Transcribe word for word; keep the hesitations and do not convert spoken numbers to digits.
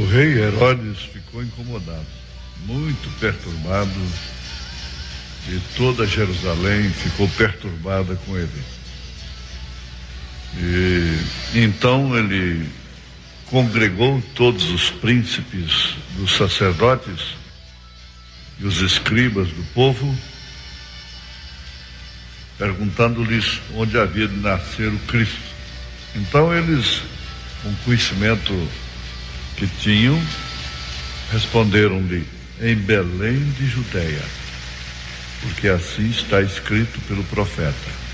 rei Herodes ficou incomodado, muito perturbado, e toda Jerusalém ficou perturbada com ele. E então ele congregou todos os príncipes dos sacerdotes e os escribas do povo, perguntando-lhes onde havia de nascer o Cristo. Então eles, com o conhecimento que tinham, responderam-lhe: em Belém de Judeia, porque assim está escrito pelo profeta.